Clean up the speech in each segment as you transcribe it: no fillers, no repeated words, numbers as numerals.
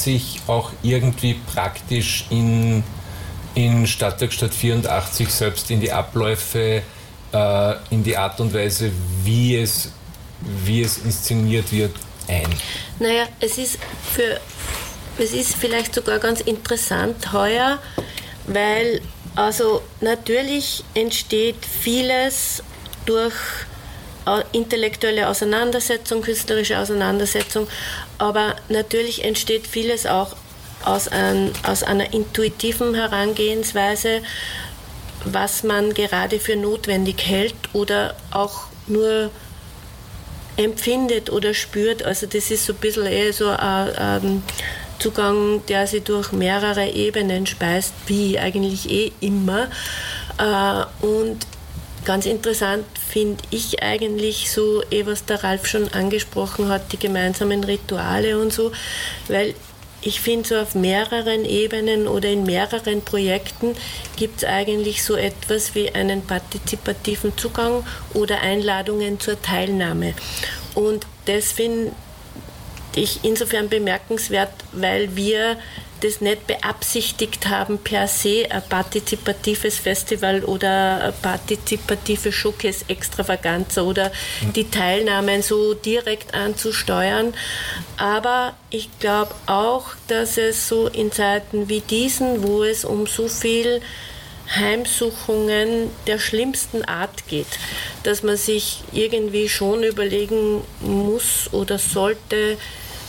sich auch irgendwie praktisch in Stadtwerkstatt 84 selbst in die Abläufe, in die Art und Weise, wie es inszeniert wird, ein? Naja, es ist vielleicht sogar ganz interessant heuer, weil also natürlich entsteht vieles durch intellektuelle Auseinandersetzung, künstlerische Auseinandersetzung, aber natürlich entsteht vieles auch aus einer intuitiven Herangehensweise, was man gerade für notwendig hält oder auch nur empfindet oder spürt. Also das ist so ein bisschen eher so ein Zugang, der sich durch mehrere Ebenen speist, wie eigentlich immer. Und ganz interessant finde ich eigentlich so, was der Ralf schon angesprochen hat, die gemeinsamen Rituale und so, weil ich finde, so auf mehreren Ebenen oder in mehreren Projekten gibt es eigentlich so etwas wie einen partizipativen Zugang oder Einladungen zur Teilnahme. Und das finde ich insofern bemerkenswert, weil wir das nicht beabsichtigt haben, per se ein partizipatives Festival oder eine partizipative Showcase-Extravaganza oder die Teilnahmen so direkt anzusteuern. Aber ich glaube auch, dass es so in Zeiten wie diesen, wo es um so viel Heimsuchungen der schlimmsten Art geht, dass man sich irgendwie schon überlegen muss oder sollte,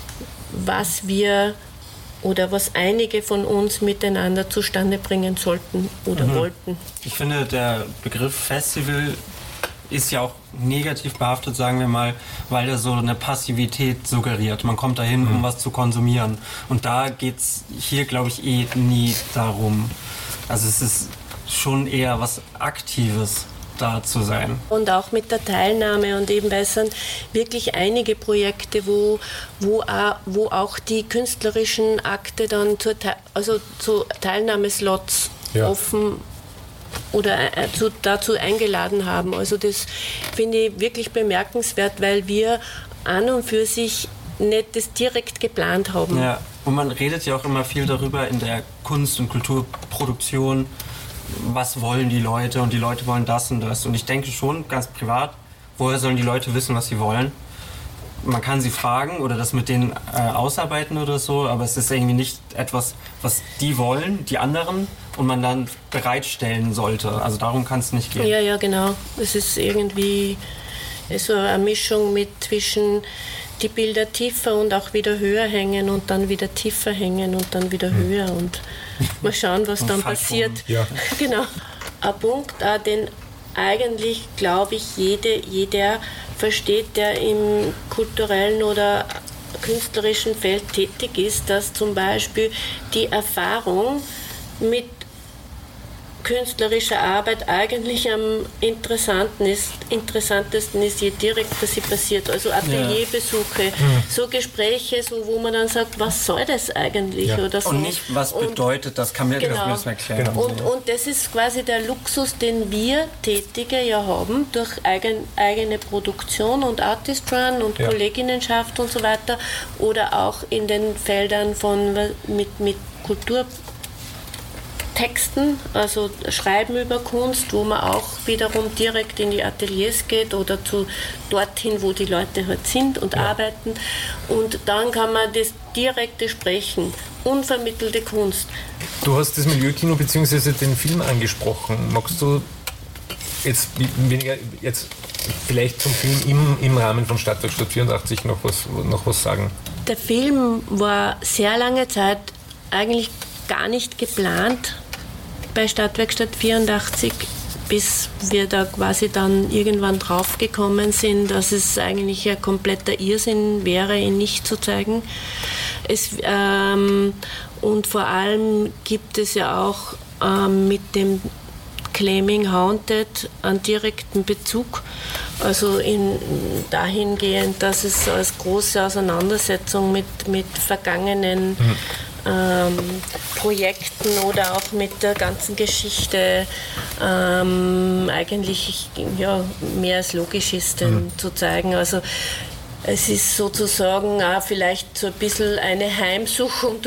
was wir oder was einige von uns miteinander zustande bringen sollten oder wollten. Ich finde, der Begriff Festival ist ja auch negativ behaftet, sagen wir mal, weil er so eine Passivität suggeriert. Man kommt dahin, um was zu konsumieren. Und da geht es hier, glaube ich, nie darum. Also es ist schon eher was Aktives, da zu sein. Und auch mit der Teilnahme und eben, weil es sind wirklich einige Projekte, wo auch die künstlerischen Akte dann zu Teilnahmeslots offen oder dazu eingeladen haben. Also das finde ich wirklich bemerkenswert, weil wir an und für sich nicht das direkt geplant haben. Ja, und man redet ja auch immer viel darüber in der Kunst- und Kulturproduktion, was wollen die Leute und die Leute wollen das und das. Und ich denke schon, ganz privat, woher sollen die Leute wissen, was sie wollen? Man kann sie fragen oder das mit denen ausarbeiten oder so, aber es ist irgendwie nicht etwas, was die wollen, die anderen, und man dann bereitstellen sollte. Also darum kann es nicht gehen. Ja, genau. Es ist irgendwie so eine Mischung zwischen die Bilder tiefer und auch wieder höher hängen und dann wieder tiefer hängen und dann wieder höher und mal schauen, was dann passiert. Ja. Genau. Ein Punkt, den eigentlich, glaube ich, jeder versteht, der im kulturellen oder künstlerischen Feld tätig ist, dass zum Beispiel die Erfahrung mit künstlerischer Arbeit eigentlich am interessantesten ist, je direkter sie passiert. Also Atelierbesuche, so Gespräche, so, wo man dann sagt, was soll das eigentlich? Ja. Oder so. Und nicht, was bedeutet das, kann mir das erklären. Genau. Und das ist quasi der Luxus, den wir Tätige ja haben, durch eigene Produktion und Artist Run und Kolleginnenschaft und so weiter, oder auch in den Feldern mit Kulturtexten, also Schreiben über Kunst, wo man auch wiederum direkt in die Ateliers geht oder dorthin, wo die Leute halt sind und arbeiten. Und dann kann man das direkte Sprechen, unvermittelte Kunst. Du hast das Milieukino bzw. den Film angesprochen. Magst du jetzt vielleicht zum Film im Rahmen von Stadtwerkstatt 84 noch was sagen? Der Film war sehr lange Zeit eigentlich gar nicht geplant bei Stadtwerkstatt 84, bis wir da quasi dann irgendwann draufgekommen sind, dass es eigentlich ein kompletter Irrsinn wäre, ihn nicht zu zeigen. Und vor allem gibt es ja auch mit dem Claiming Haunted einen direkten Bezug, also dahingehend, dass es als große Auseinandersetzung mit vergangenen Projekten oder auch mit der ganzen Geschichte eigentlich mehr als logisch ist, denn zu zeigen. Also es ist sozusagen auch vielleicht so ein bisschen eine Heimsuchung